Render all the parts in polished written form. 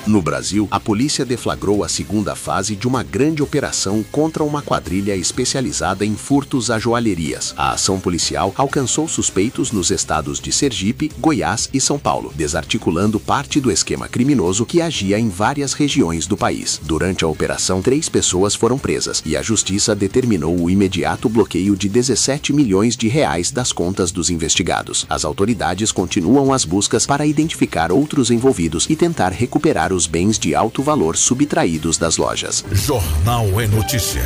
No Brasil, a polícia deflagrou a segunda fase de uma grande operação contra uma quadrilha especializada em furtos a joalherias. A ação policial alcançou suspeitos nos estados de Sergipe, Goiás e São Paulo, desarticulando parte do esquema criminoso que agia em várias regiões do país. Durante a operação, 3 pessoas foram presas e a justiça determinou o imediato bloqueio de 17 milhões de reais das contas dos investigados. As autoridades continuam as buscas para identificar outros envolvidos e tentar recuperar os bens de alto valor subtraídos das lojas. Jornal é Notícia.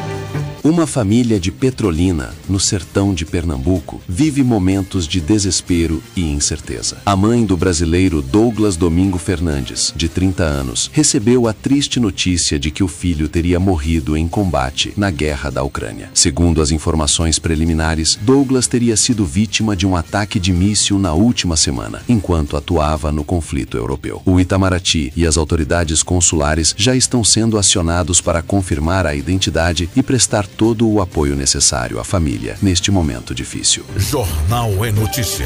Uma família de Petrolina, no sertão de Pernambuco, vive momentos de desespero e incerteza. A mãe do brasileiro Douglas Domingo Fernandes, de 30 anos, recebeu a triste notícia de que o filho teria morrido em combate na guerra da Ucrânia. Segundo as informações preliminares, Douglas teria sido vítima de um ataque de míssil na última semana, enquanto atuava no conflito europeu. O Itamaraty e as autoridades consulares já estão sendo acionados para confirmar a identidade e prestar todo o apoio necessário à família neste momento difícil. Jornal é Notícia.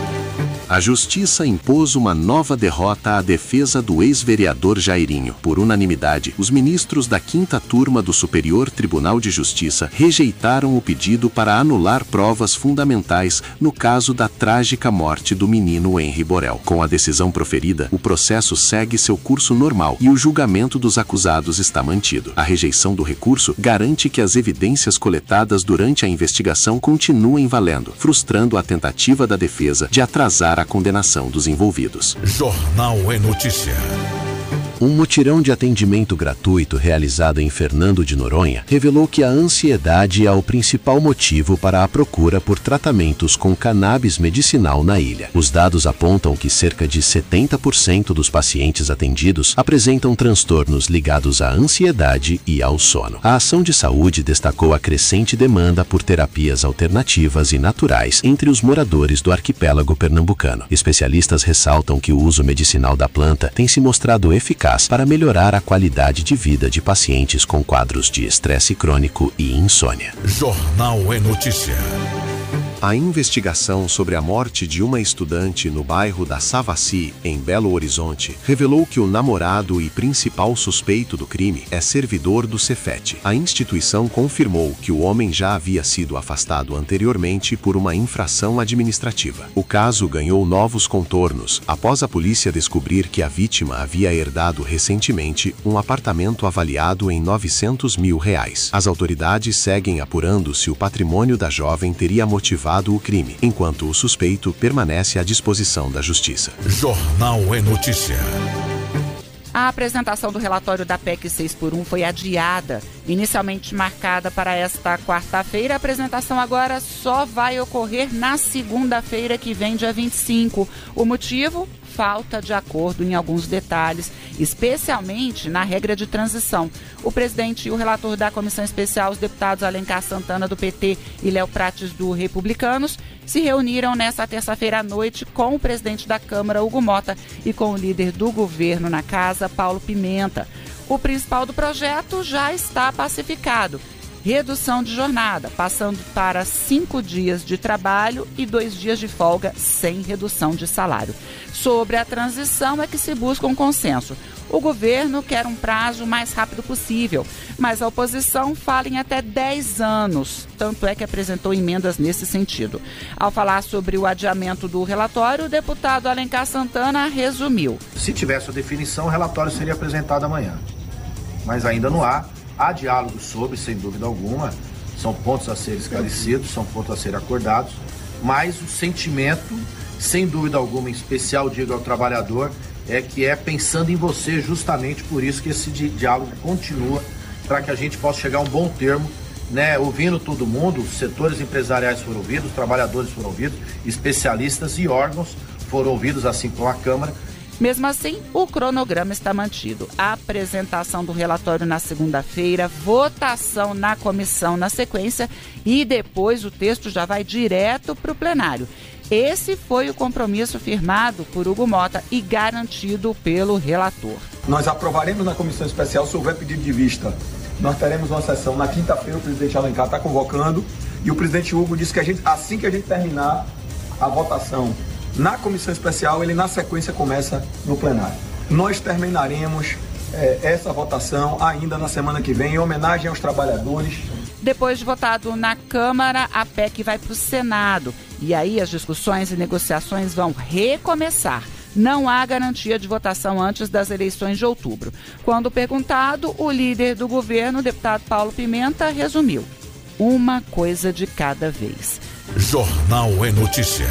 A Justiça impôs uma nova derrota à defesa do ex-vereador Jairinho. Por unanimidade, os ministros da 5ª Turma do Superior Tribunal de Justiça rejeitaram o pedido para anular provas fundamentais no caso da trágica morte do menino Henri Borel. Com a decisão proferida, o processo segue seu curso normal e o julgamento dos acusados está mantido. A rejeição do recurso garante que as evidências coletadas durante a investigação continuem valendo, frustrando a tentativa da defesa de atrasar a condenação dos envolvidos. Jornal é Notícia. Um mutirão de atendimento gratuito realizado em Fernando de Noronha revelou que a ansiedade é o principal motivo para a procura por tratamentos com cannabis medicinal na ilha. Os dados apontam que cerca de 70% dos pacientes atendidos apresentam transtornos ligados à ansiedade e ao sono. A ação de saúde destacou a crescente demanda por terapias alternativas e naturais entre os moradores do arquipélago pernambucano. Especialistas ressaltam que o uso medicinal da planta tem se mostrado eficaz para melhorar a qualidade de vida de pacientes com quadros de estresse crônico e insônia. Jornal é Notícia. A investigação sobre a morte de uma estudante no bairro da Savassi, em Belo Horizonte, revelou que o namorado e principal suspeito do crime é servidor do Cefet. A instituição confirmou que o homem já havia sido afastado anteriormente por uma infração administrativa. O caso ganhou novos contornos após a polícia descobrir que a vítima havia herdado recentemente um apartamento avaliado em R$900 mil. As autoridades seguem apurando se o patrimônio da jovem teria motivado o crime, enquanto o suspeito permanece à disposição da Justiça. Jornal é Notícia. A apresentação do relatório da PEC 6x1 foi adiada. Inicialmente marcada para esta quarta-feira, a apresentação agora só vai ocorrer na segunda-feira que vem, dia 25. O motivo? Falta de acordo em alguns detalhes, especialmente na regra de transição. O presidente e o relator da comissão especial, os deputados Alencar Santana, do PT, e Léo Prates, do Republicanos, se reuniram nesta terça-feira à noite com o presidente da Câmara, Hugo Mota, e com o líder do governo na casa, Paulo Pimenta. O principal do projeto já está pacificado. Redução de jornada, passando para 5 dias de trabalho e 2 dias de folga sem redução de salário. Sobre a transição é que se busca um consenso. O governo quer um prazo o mais rápido possível, mas a oposição fala em até 10 anos, tanto é que apresentou emendas nesse sentido. Ao falar sobre o adiamento do relatório, o deputado Alencar Santana resumiu. Se tivesse a definição, o relatório seria apresentado amanhã, mas ainda não há. Há diálogo sobre, sem dúvida alguma, são pontos a ser esclarecidos, são pontos a ser acordados, mas o sentimento, sem dúvida alguma, em especial, digo ao trabalhador, é que é pensando em você, justamente por isso que esse diálogo continua, para que a gente possa chegar a um bom termo, né? Ouvindo todo mundo, os setores empresariais foram ouvidos, os trabalhadores foram ouvidos, especialistas e órgãos foram ouvidos, assim como a Câmara. Mesmo assim, o cronograma está mantido. A apresentação do relatório na segunda-feira, votação na comissão na sequência e depois o texto já vai direto para o plenário. Esse foi o compromisso firmado por Hugo Mota e garantido pelo relator. Nós aprovaremos na comissão especial se houver pedido de vista. Nós teremos uma sessão na quinta-feira, o presidente Alencar está convocando e o presidente Hugo disse que assim que a gente terminar a votação na comissão especial, ele na sequência começa no plenário. Nós terminaremos essa votação ainda na semana que vem, em homenagem aos trabalhadores. Depois de votado na Câmara, a PEC vai para o Senado. E aí as discussões e negociações vão recomeçar. Não há garantia de votação antes das eleições de outubro. Quando perguntado, o líder do governo, o deputado Paulo Pimenta, resumiu: uma coisa de cada vez. Jornal é Notícia.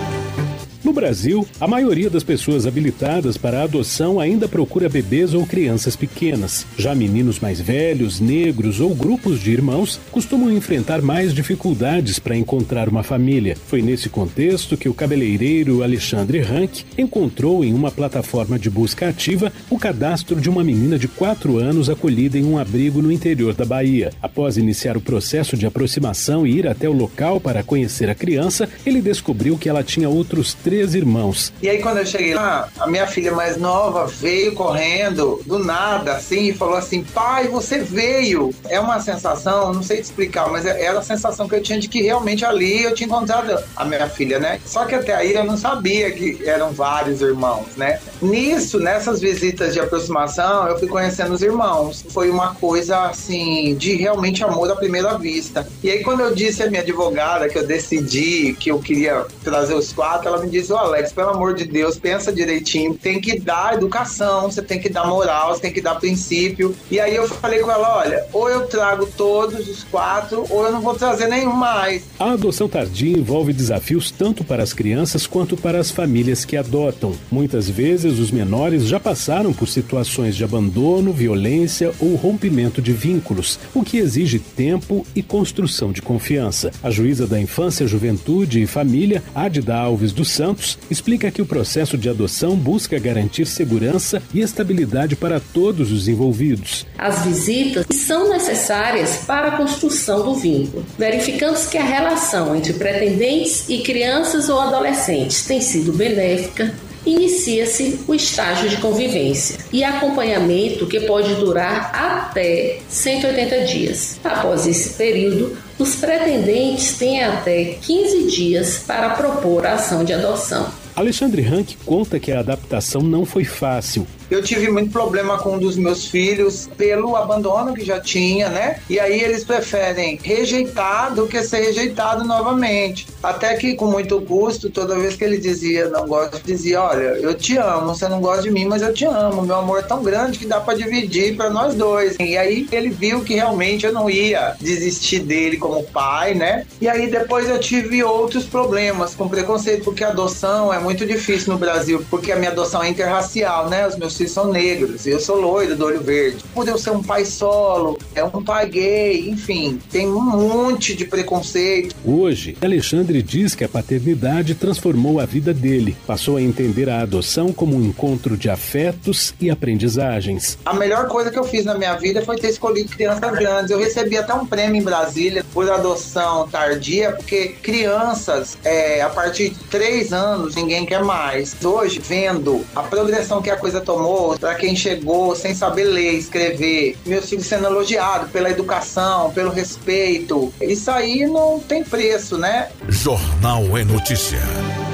No Brasil, a maioria das pessoas habilitadas para a adoção ainda procura bebês ou crianças pequenas. Já meninos mais velhos, negros ou grupos de irmãos costumam enfrentar mais dificuldades para encontrar uma família. Foi nesse contexto que o cabeleireiro Alexandre Rank encontrou em uma plataforma de busca ativa o cadastro de uma menina de 4 anos acolhida em um abrigo no interior da Bahia. Após iniciar o processo de aproximação e ir até o local para conhecer a criança, ele descobriu que ela tinha outros 3 irmãos. E aí quando eu cheguei lá, a minha filha mais nova veio correndo do nada, assim, e falou assim: pai, você veio. É uma sensação, não sei te explicar, mas era a sensação que eu tinha de que realmente ali eu tinha encontrado a minha filha, né? Só que até aí eu não sabia que eram vários irmãos, né? Nessas visitas de aproximação, eu fui conhecendo os irmãos. Foi uma coisa, assim, de realmente amor à primeira vista. E aí quando eu disse à minha advogada que eu decidi que eu queria trazer os 4, ela me disse: ô Alex, pelo amor de Deus, pensa direitinho, tem que dar educação, você tem que dar moral, você tem que dar princípio. E aí eu falei com ela: olha, ou eu trago todos os 4, ou eu não vou trazer nenhum mais. A adoção tardia envolve desafios tanto para as crianças quanto para as famílias que adotam. Muitas vezes os menores já passaram por situações de abandono, violência ou rompimento de vínculos, o que exige tempo e construção de confiança. A juíza da Infância, Juventude e Família, Adida Alves dos Santos, explica que o processo de adoção busca garantir segurança e estabilidade para todos os envolvidos. As visitas são necessárias para a construção do vínculo, verificando-se que a relação entre pretendentes e crianças ou adolescentes tem sido benéfica. Inicia-se o estágio de convivência e acompanhamento, que pode durar até 180 dias. Após esse período, os pretendentes têm até 15 dias para propor a ação de adoção. Alexandre Rank conta que a adaptação não foi fácil. Eu tive muito problema com um dos meus filhos pelo abandono que já tinha, né? E aí eles preferem rejeitar do que ser rejeitado novamente. Até que com muito custo, toda vez que ele dizia não gosto, dizia: olha, eu te amo, você não gosta de mim, mas eu te amo. Meu amor é tão grande que dá pra dividir pra nós dois. E aí ele viu que realmente eu não ia desistir dele como pai, né? E aí depois eu tive outros problemas com preconceito, porque a adoção é muito difícil no Brasil, porque a minha adoção é interracial, né? Os meus filhos são negros, eu sou loiro, do olho verde. Por eu ser um pai solo, um pai gay, enfim, tem um monte de preconceito. Hoje, Alexandre diz que a paternidade transformou a vida dele. Passou a entender a adoção como um encontro de afetos e aprendizagens. A melhor coisa que eu fiz na minha vida foi ter escolhido crianças grandes. Eu recebi até um prêmio em Brasília por adoção tardia, porque crianças, a partir de 3 anos, ninguém quer mais. Hoje, vendo a progressão que a coisa tomou, para quem chegou sem saber ler, escrever, meus filhos sendo elogiados pela educação, pelo respeito, isso aí não tem preço, né? Jornal é Notícia.